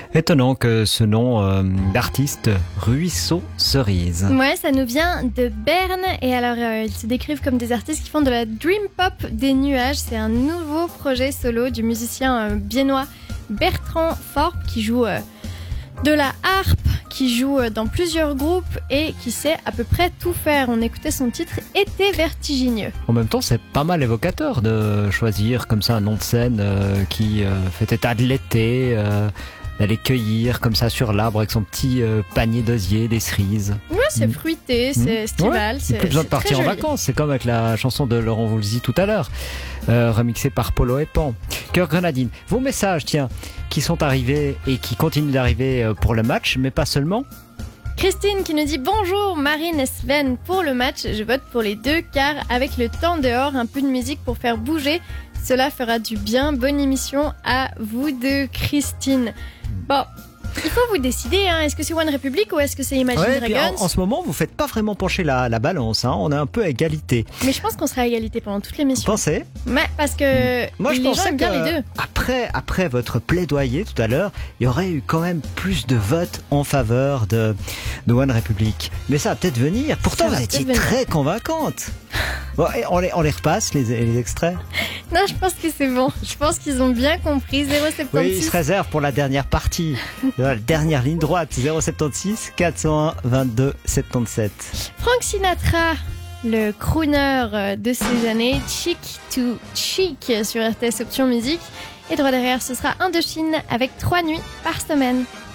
Étonnant que ce nom d'artiste, Ruisseau Cerise. Ouais, ça nous vient de Berne. Et alors, ils se décrivent comme des artistes qui font de la dream pop des nuages. C'est un nouveau projet solo du musicien biennois Bertrand Forp qui joue de la harpe, qui joue dans plusieurs groupes et qui sait à peu près tout faire. On écoutait son titre Été vertigineux. En même temps, c'est pas mal évocateur de choisir comme ça un nom de scène qui fait état de l'été, d'aller cueillir comme ça sur l'arbre avec son petit panier d'osier, des cerises. Ouais, c'est fruité, c'est estival. Ouais, c'est plus besoin de partir en vacances. C'est comme avec la chanson de Laurent Voulzy tout à l'heure, remixée par Polo et Pan. Cœur Grenadine. Vos messages, tiens, qui sont arrivés et qui continuent d'arriver pour le match, mais pas seulement. Christine qui nous dit bonjour Marine et Sven pour le match. Je vote pour les deux car avec le temps dehors, un peu de musique pour faire bouger. Cela fera du bien. Bonne émission à vous deux, Christine. Bon, il faut vous décider, hein. Est-ce que c'est One Republic ou est-ce que c'est Imagine Dragons? En ce moment, vous faites pas vraiment pencher la balance, hein. On est un peu à égalité. Mais je pense qu'on sera à égalité pendant toute l'émission. Vous pensez? Ouais, parce que moi, je les gens pensais aiment bien les deux. Après votre plaidoyer tout à l'heure, il y aurait eu quand même plus de votes en faveur de One Republic. Mais ça va peut-être venir. Pourtant, vous étiez très convaincante. Bon, on les repasse, les extraits. Non, je pense que c'est bon. Je pense qu'ils ont bien compris. 076. Oui, ils se réservent pour la dernière partie. La dernière ligne droite. 076 401 22 77. Frank Sinatra, le crooner de ces années, Chick to Chick sur RTS Option Musique. Et droit derrière, ce sera Indochine avec 3 nuits par semaine.